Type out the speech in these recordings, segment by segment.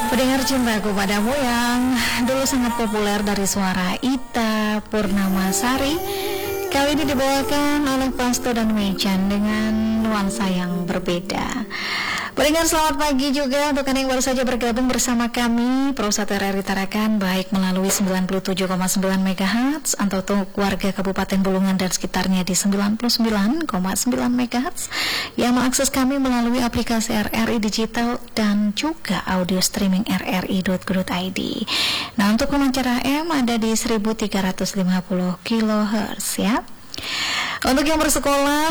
Pendengar cintaku padamu yang dulu sangat populer dari suara Ita Purnamasari, kali ini dibawakan oleh Pasto dan Mechan dengan nuansa yang berbeda. Pendengar selamat pagi juga untuk Anda yang baru saja bergabung bersama kami Prosat RRI Tarakan, baik melalui 97,9 MHz atau untuk warga Kabupaten Bulungan dan sekitarnya di 99,9 MHz yang mengakses kami melalui aplikasi RRI Digital dan juga audio streaming rri.go.id. Nah, untuk pemancar AM ada di 1350 kHz ya. Untuk yang bersekolah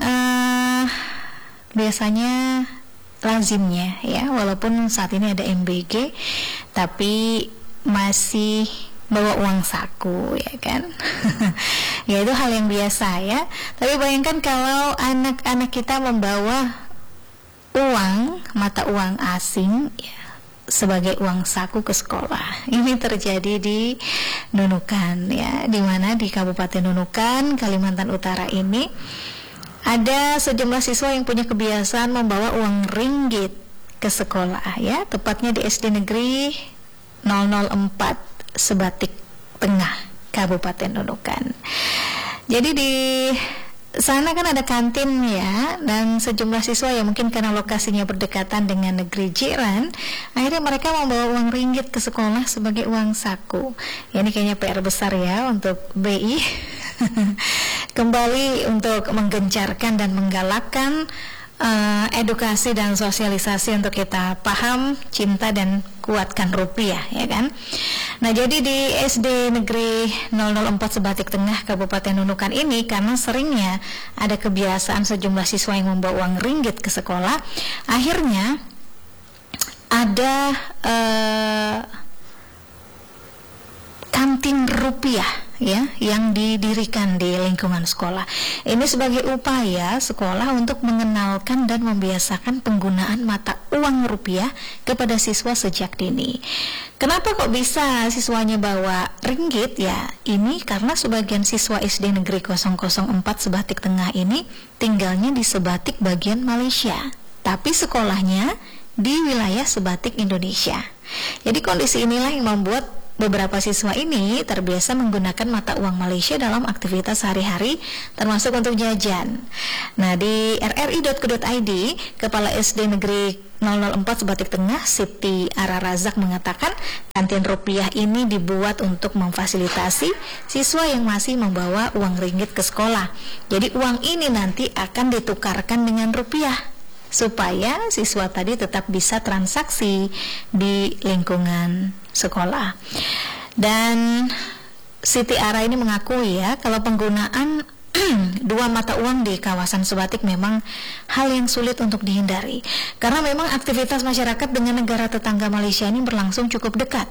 biasanya lazimnya ya, walaupun saat ini ada MBG tapi masih bawa uang saku ya kan. Ya itu hal yang biasa ya. Tapi bayangkan kalau anak-anak kita membawa uang, mata uang asing ya, sebagai uang saku ke sekolah. Ini terjadi di Nunukan ya, di mana di Kabupaten Nunukan, Kalimantan Utara ini ada sejumlah siswa yang punya kebiasaan membawa uang ringgit ke sekolah ya, tepatnya di SD Negeri 004 Sebatik Tengah, Kabupaten Nunukan. Jadi di sana kan ada kantin ya, dan sejumlah siswa yang mungkin karena lokasinya berdekatan dengan negeri jiran, akhirnya mereka membawa uang ringgit ke sekolah sebagai uang saku. Ya, ini kayaknya PR besar ya untuk BI. Kembali untuk menggencarkan dan menggalakkan edukasi dan sosialisasi untuk kita paham, cinta dan kuatkan rupiah ya kan. Nah, jadi di SD Negeri 004 Sebatik Tengah Kabupaten Nunukan ini, karena seringnya ada kebiasaan sejumlah siswa yang membawa uang ringgit ke sekolah, akhirnya ada kantin rupiah ya yang didirikan di lingkungan sekolah. Ini sebagai upaya sekolah untuk mengenalkan dan membiasakan penggunaan mata uang rupiah kepada siswa sejak dini. Kenapa kok bisa siswanya bawa ringgit ya? Ini karena sebagian siswa SD Negeri 004 Sebatik Tengah ini tinggalnya di Sebatik bagian Malaysia, tapi sekolahnya di wilayah Sebatik Indonesia. Jadi kondisi inilah yang membuat beberapa siswa ini terbiasa menggunakan mata uang Malaysia dalam aktivitas sehari-hari, termasuk untuk jajan. Nah, di rri.go.id, Kepala SD Negeri 004 Sebatik Tengah, Siti Ararazak mengatakan, kantin rupiah ini dibuat untuk memfasilitasi siswa yang masih membawa uang ringgit ke sekolah. Jadi uang ini nanti akan ditukarkan dengan rupiah, supaya siswa tadi tetap bisa transaksi di lingkungan sekolah. Dan Siti Ara ini mengakui ya, kalau penggunaan dua mata uang di kawasan Sebatik memang hal yang sulit untuk dihindari, karena memang aktivitas masyarakat dengan negara tetangga Malaysia ini berlangsung cukup dekat.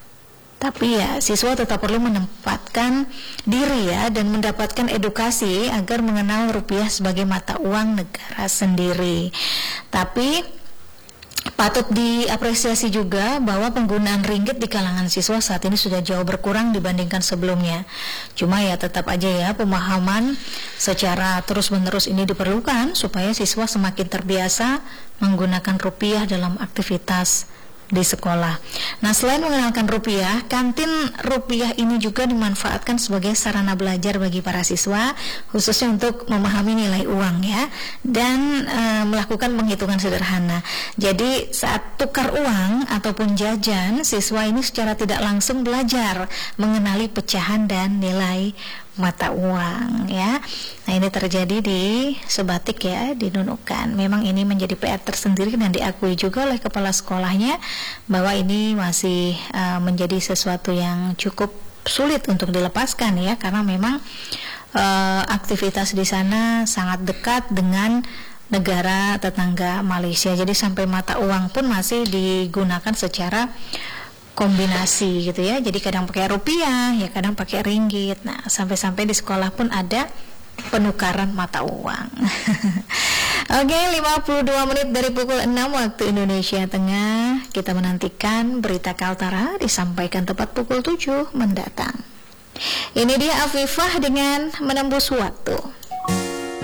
Tapi ya, siswa tetap perlu menempatkan diri ya, dan mendapatkan edukasi agar mengenal rupiah sebagai mata uang negara sendiri. Tapi patut diapresiasi juga bahwa penggunaan ringgit di kalangan siswa saat ini sudah jauh berkurang dibandingkan sebelumnya. Cuma ya tetap aja ya, pemahaman secara terus-menerus ini diperlukan supaya siswa semakin terbiasa menggunakan rupiah dalam aktivitas di sekolah. Nah, selain mengenalkan rupiah, kantin rupiah ini juga dimanfaatkan sebagai sarana belajar bagi para siswa, khususnya untuk memahami nilai uang ya, dan melakukan penghitungan sederhana. Jadi saat tukar uang ataupun jajan, siswa ini secara tidak langsung belajar mengenali pecahan dan nilai mata uang ya. Nah, ini terjadi di Sebatik ya, di Nunukan. Memang ini menjadi PR tersendiri dan diakui juga oleh kepala sekolahnya bahwa ini masih menjadi sesuatu yang cukup sulit untuk dilepaskan ya, karena memang aktivitas di sana sangat dekat dengan negara tetangga Malaysia. Jadi sampai mata uang pun masih digunakan secara kombinasi gitu ya. Jadi kadang pakai rupiah, ya kadang pakai ringgit. Nah, sampai-sampai di sekolah pun ada penukaran mata uang. Oke, 52 menit dari pukul 6 waktu Indonesia Tengah. Kita menantikan berita Kaltara disampaikan tepat pukul 7 mendatang. Ini dia Afifah dengan Menembus Waktu.